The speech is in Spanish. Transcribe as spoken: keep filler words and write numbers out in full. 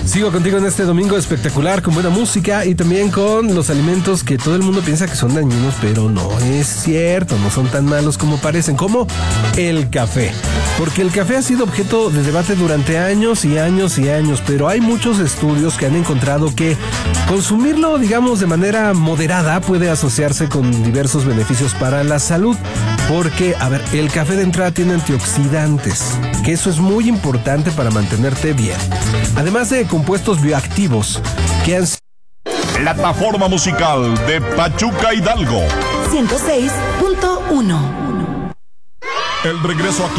Sigo contigo en este domingo espectacular con buena música y también con los alimentos que todo el mundo piensa que son dañinos, pero no es cierto, no son tan malos como parecen, como el café. Porque el café ha sido objeto de debate durante años y años y años, pero hay muchos estudios que han encontrado que consumirlo, digamos, de manera moderada puede asociarse con diversos beneficios para la salud. Porque, a ver, el café de entrada tiene antioxidantes, que eso es muy importante para mantenerte bien. Además de compuestos bioactivos que han... Plataforma musical de Pachuca Hidalgo. ciento seis punto uno. El regreso a